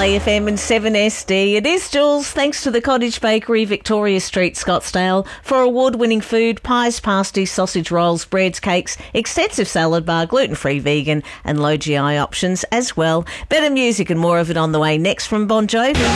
AFM and 7SD. It is Jules, thanks to the Cottage Bakery, Victoria Street, Scottsdale, for award-winning food, pies, pasties, sausage rolls, breads, cakes, extensive salad bar, gluten-free, vegan and low GI options as well. Better music and more of it on the way next from Bon Jovi.